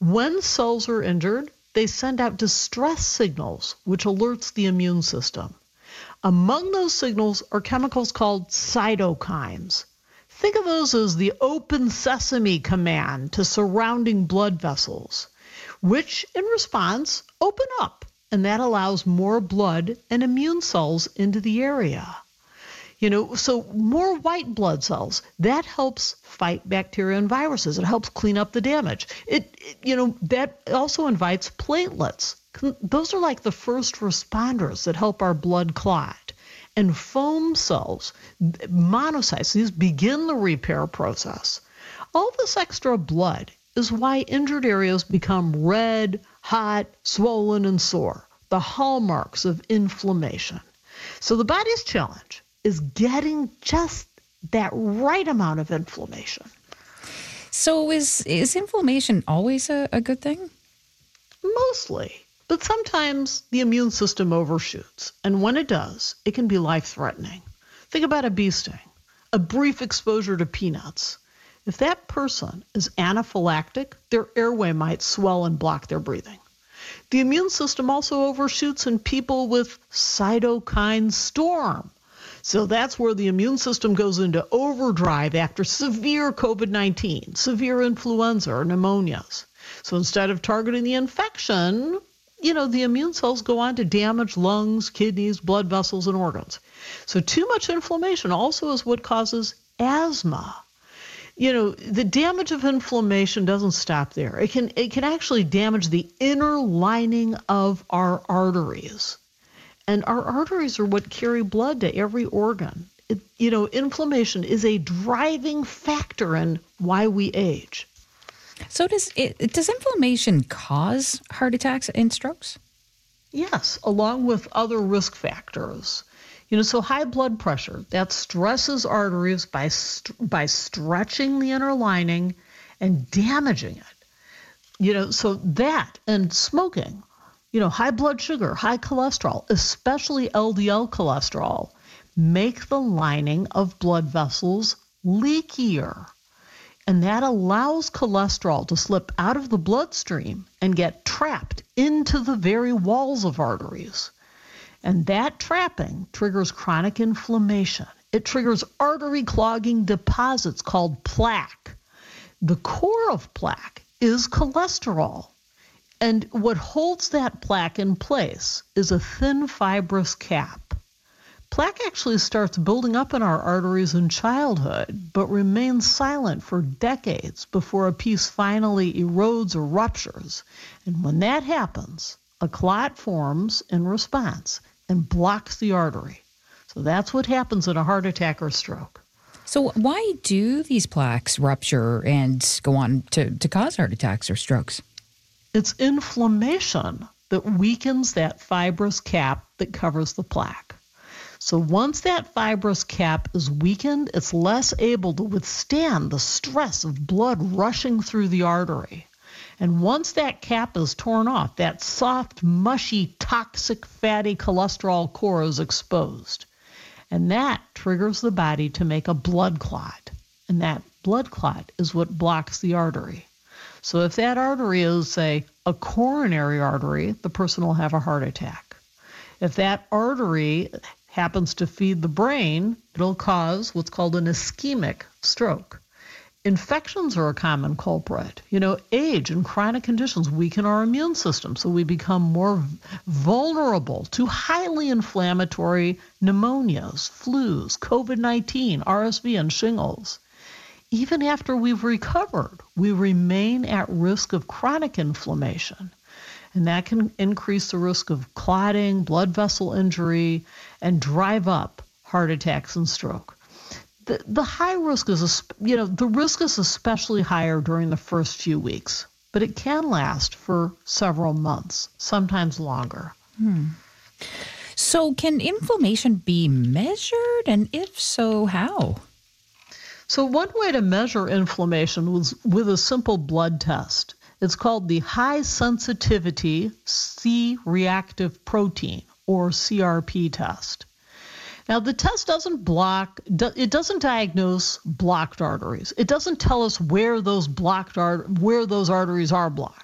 When cells are injured, they send out distress signals, which alerts the immune system. Among those signals are chemicals called cytokines. Think of those as the open sesame command to surrounding blood vessels, which in response open up, and that allows more blood and immune cells into the area. So more white blood cells, that helps fight bacteria and viruses. It helps clean up the damage. That also invites platelets. Those are like the first responders that help our blood clot. And foam cells, monocytes, these begin the repair process. All this extra blood is why injured areas become red, hot, swollen, and sore, the hallmarks of inflammation. So the body's challenge is getting just that right amount of inflammation. So is inflammation always a good thing? Mostly. But sometimes the immune system overshoots. And when it does, it can be life-threatening. Think about a bee sting, a brief exposure to peanuts. If that person is anaphylactic, their airway might swell and block their breathing. The immune system also overshoots in people with cytokine storm. So that's where the immune system goes into overdrive after severe COVID-19, severe influenza or pneumonias. So instead of targeting the infection, the immune cells go on to damage lungs, kidneys, blood vessels, and organs. So too much inflammation also is what causes asthma. The damage of inflammation doesn't stop there. It can actually damage the inner lining of our arteries. And our arteries are what carry blood to every organ. Inflammation is a driving factor in why we age. So does inflammation cause heart attacks and strokes? Yes, along with other risk factors. So high blood pressure, that stresses arteries by stretching the inner lining and damaging it. So that and smoking, high blood sugar, high cholesterol, especially LDL cholesterol, make the lining of blood vessels leakier. And that allows cholesterol to slip out of the bloodstream and get trapped into the very walls of arteries. And that trapping triggers chronic inflammation. It triggers artery clogging deposits called plaque. The core of plaque is cholesterol. And what holds that plaque in place is a thin fibrous cap. Plaque actually starts building up in our arteries in childhood, but remains silent for decades before a piece finally erodes or ruptures. And when that happens, a clot forms in response and blocks the artery. So that's what happens in a heart attack or stroke. So why do these plaques rupture and go on to cause heart attacks or strokes? It's inflammation that weakens that fibrous cap that covers the plaque. So once that fibrous cap is weakened, it's less able to withstand the stress of blood rushing through the artery. And once that cap is torn off, that soft, mushy, toxic, fatty cholesterol core is exposed. And that triggers the body to make a blood clot. And that blood clot is what blocks the artery. So if that artery is, say, a coronary artery, the person will have a heart attack. If that artery happens to feed the brain, it'll cause what's called an ischemic stroke. Infections are a common culprit. Age and chronic conditions weaken our immune system, so we become more vulnerable to highly inflammatory pneumonias, flus, COVID-19, RSV, and shingles. Even after we've recovered, we remain at risk of chronic inflammation. And that can increase the risk of clotting, blood vessel injury, and drive up heart attacks and stroke. The high risk is, the risk is especially higher during the first few weeks, but it can last for several months, sometimes longer. So can inflammation be measured? And if so, how? So one way to measure inflammation was with a simple blood test. It's called the high sensitivity C-reactive protein, or CRP test. Now, the test doesn't diagnose blocked arteries. It doesn't tell us where those arteries are blocked.